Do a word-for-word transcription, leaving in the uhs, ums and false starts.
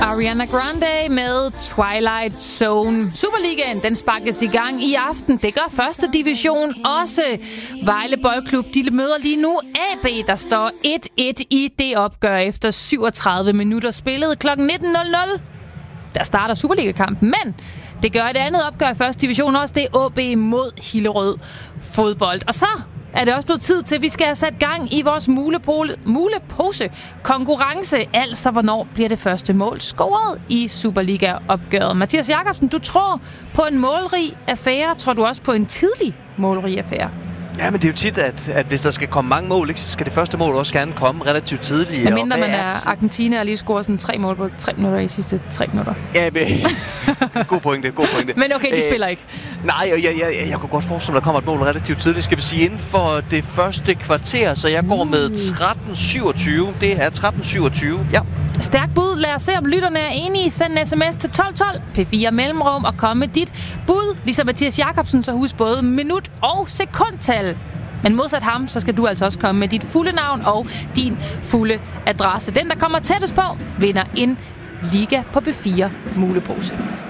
Ariana Grande med Twilight Zone. Superligaen, den sparkes i gang i aften. Det gør første division også. Vejle Boldklub, de møder lige nu A B, der står et et i det opgør efter syvogtredive minutter spillet. klokken nitten nul nul, der starter Superligakampen, men det gør et andet opgør i første division også. Det er A B mod Hillerød Fodbold. Og så er det også blevet tid til, at vi skal have sat gang i vores mulepose-konkurrence. Altså, hvornår bliver det første mål scoret i Superliga-opgøret? Mathias Jakobsen, du tror på en målrig affære. Tror du også på en tidlig målrig affære? Ja, men det er jo tit, at, at hvis der skal komme mange mål, ikke, så skal det første mål også gerne komme relativt tidligt. Men mindre man er Argentina og lige scorer sådan tre mål på tre minutter i sidste tre minutter. Ja, men god pointe, god pointe. Men okay, de Æh, spiller ikke. Nej, jeg, jeg, jeg, jeg kunne godt forestille mig, at der kommer et mål relativt tidligt. Skal vi sige inden for det første kvarter, så jeg går med tretten syvogtyve. Det er tretten syvogtyve, ja. Stærk bud. Lad os se, om lytterne er enige. Send en sms til tolv tolv, P fire Mellemrum, og kom med dit bud. Ligesom Mathias Jakobsen, så husk både minut og sekundtal. Men modsat ham, så skal du altså også komme med dit fulde navn og din fulde adresse. Den, der kommer tættest på, vinder en Liga på P fire mulepose.